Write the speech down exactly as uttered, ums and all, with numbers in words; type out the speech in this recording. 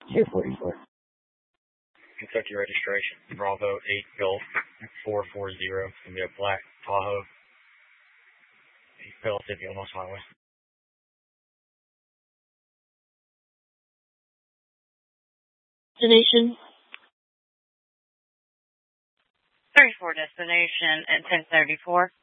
two forty-four. Kentucky registration, Bravo eight Gulf four four zero. It's going to be a black Tahoe. Philadelphia, Illinois Highway. Destination? thirty-four destination at ten thirty-four.